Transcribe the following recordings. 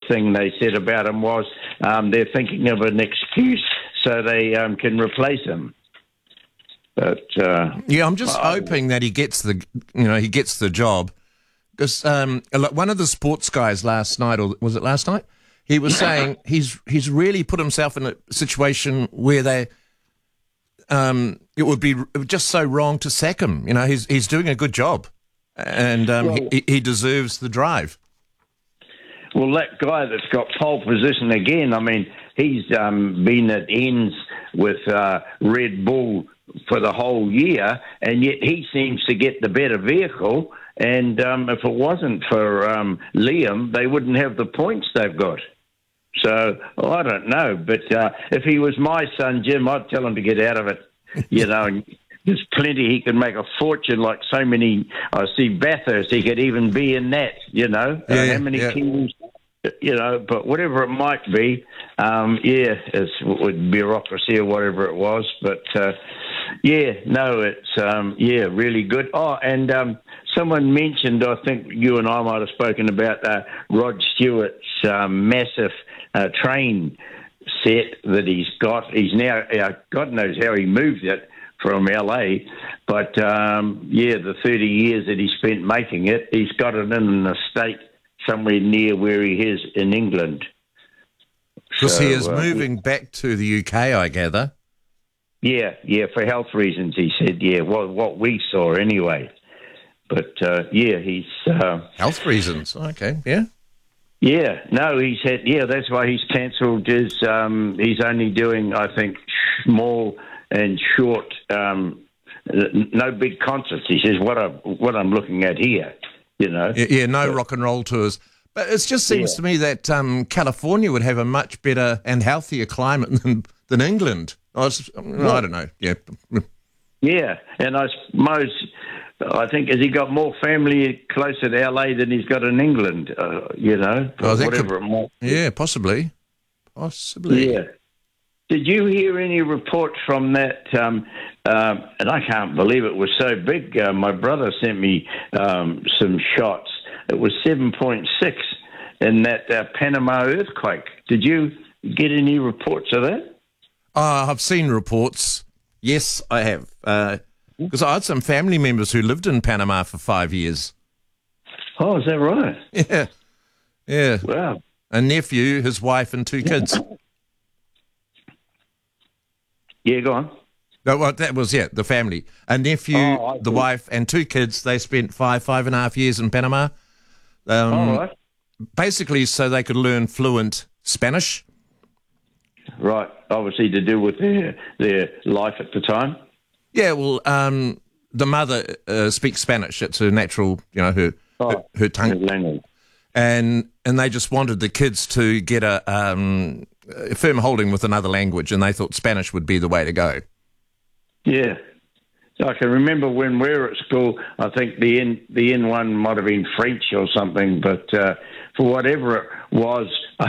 thing they said about him was they're thinking of an excuse so they can replace him. But yeah, I'm just hoping that he gets the job, because one of the sports guys last night, or was it last night? He was saying he's really put himself in a situation where it would be just so wrong to sack him. You know, he's doing a good job, and he deserves the drive. Well, that guy that's got pole position again, I mean, he's been at ends with Red Bull for the whole year, and yet he seems to get the better vehicle. And if it wasn't for Liam, they wouldn't have the points they've got. So, I don't know. But if he was my son, Jim, I'd tell him to get out of it. You know, and there's plenty. He could make a fortune like so many. I see Bathurst, he could even be in that, you know. How many teams, you know, but whatever it might be, it's with bureaucracy or whatever it was. But, it's, really good. Oh, and someone mentioned, I think you and I might have spoken about Rod Stewart's massive train set that he's got. He's now, God knows how he moved it from LA, but the 30 years that he spent making it, he's got it in an estate somewhere near where he is in England. Because he is moving back to the UK, I gather. Yeah, for health reasons, he said, what we saw anyway. But, he's... health reasons, okay, yeah. Yeah, no, he said, that's why he's cancelled his... he's only doing, I think, small and short, no big concerts. He says, what I'm looking at here, you know. Yeah, no rock and roll tours. But it just seems to me that California would have a much better and healthier climate than England. I don't know, yeah. Yeah, and I suppose... I think has he got more family closer to LA than he's got in England, you know, whatever it might be. Yeah, possibly. Yeah. Did you hear any reports from that? And I can't believe it was so big. My brother sent me some shots. It was 7.6 in that Panama earthquake. Did you get any reports of that? I've seen reports. Yes, I have. Because I had some family members who lived in Panama for 5 years. Oh, is that right? Yeah. Wow. A nephew, his wife, and 2 kids. Yeah, go on. No, well, that was, the family. A nephew, the wife, and 2 kids. They spent 5.5 years in Panama. Right. Basically, so they could learn fluent Spanish. Right. Obviously, to do with their life at the time. Yeah, well, the mother speaks Spanish. It's her natural, you know, her tongue. Language. And they just wanted the kids to get a firm holding with another language, and they thought Spanish would be the way to go. Yeah. I can remember when we were at school, I think the N1 might have been French or something, but for whatever it was,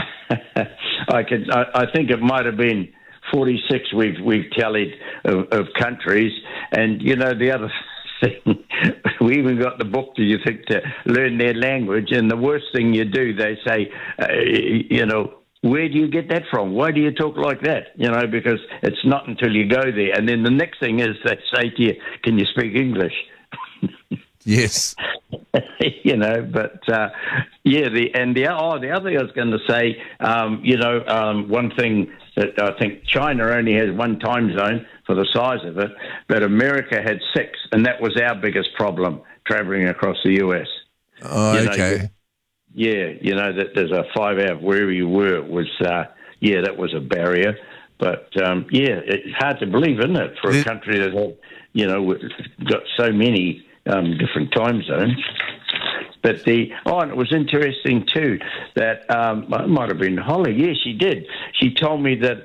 I think it might have been 46 we've tallied of countries. And, you know, the other thing, we even got the book, do you think, to learn their language. And the worst thing you do, they say, you know, where do you get that from? Why do you talk like that? You know, because it's not until you go there. And then the next thing is they say to you, can you speak English? Yes. You know, but the other thing I was going to say, one thing that I think China only has one time zone for the size of it, but America had 6, and that was our biggest problem traveling across the US. Oh, okay. That there's a 5-hour wherever you were. It was, that was a barrier. But it's hard to believe, isn't it, for a country that had, got so many different time zones. But and it was interesting too that it might have been Holly. Yeah, she did. She told me that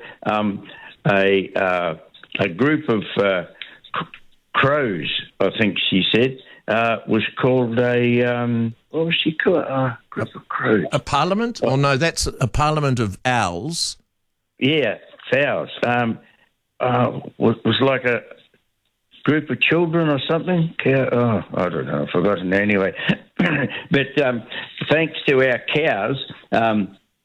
a group of crows, I think she said, was called what was she called? Group of crows. A parliament? Oh no, that's a parliament of owls. Yeah, fowls. Was like a group of children or something. I don't know. I've forgotten anyway. But thanks to our cows,